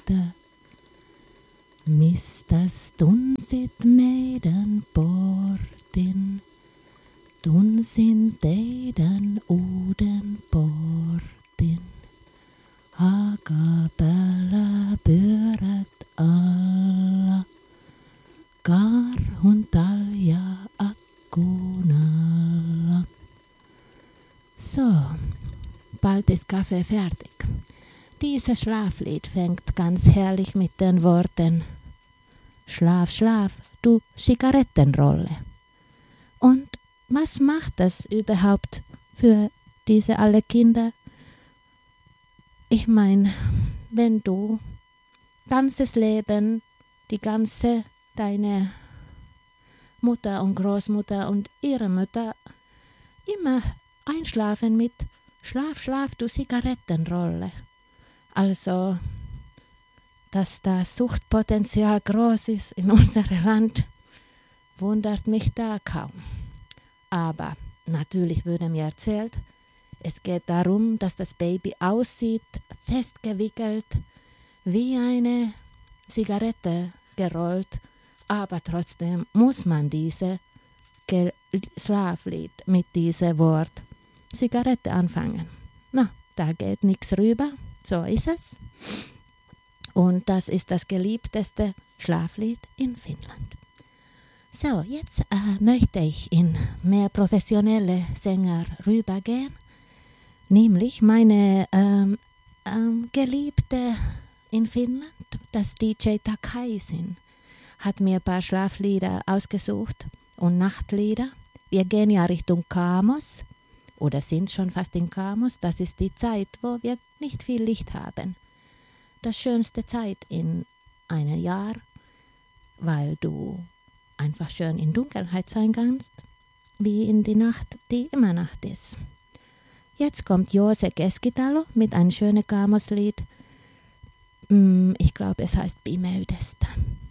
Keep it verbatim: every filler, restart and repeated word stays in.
lite, mistä tunsit meidän portin. Tunsin teidän uuden portin. Haakapäällä pyörät alla. Karhun talja akkun alla. So, bald ist Kaffee fertig. Dieses Schlaflied fängt ganz herrlich mit den Worten Schlaf, schlaf, du Zigarettenrolle. Und was macht das überhaupt für diese alle Kinder? Ich meine, wenn du ganzes Leben, die ganze deine Mutter und Großmutter und ihre Mutter immer einschlafen mit Schlaf, schlaf, du Zigarettenrolle. Also, dass das Suchtpotenzial groß ist in unserem Land, wundert mich da kaum. Aber natürlich wurde mir erzählt, es geht darum, dass das Baby aussieht, festgewickelt, wie eine Zigarette gerollt, aber trotzdem muss man diese Ge- Schlaflied mit diesem Wort Zigarette anfangen. Na, da geht nichts rüber, so ist es. Und das ist das geliebteste Schlaflied in Finnland. So, jetzt äh, möchte ich in mehr professionelle Sänger rübergehen, nämlich meine ähm, ähm, Geliebte in Finnland, das D J Takaisin, hat mir ein paar Schlaflieder ausgesucht und Nachtlieder. Wir gehen ja Richtung Kamos oder sind schon fast in Kamos. Das ist die Zeit, wo wir nicht viel Licht haben. Das schönste Zeit in einem Jahr, weil du einfach schön in Dunkelheit sein kannst, wie in die Nacht, die immer Nacht ist. Jetzt kommt Jose Keskitalo mit einem schönen Kamos-Lied. Ich glaube, es heißt Pimeydestä.